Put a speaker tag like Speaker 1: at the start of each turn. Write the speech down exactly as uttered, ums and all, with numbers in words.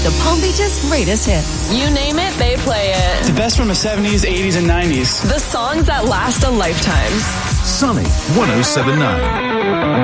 Speaker 1: the Palm Beach's greatest hits.
Speaker 2: You name it, they play it.
Speaker 3: The best from the seventies, eighties, and nineties.
Speaker 2: The songs that last a lifetime.
Speaker 4: Sunny one oh seven point nine.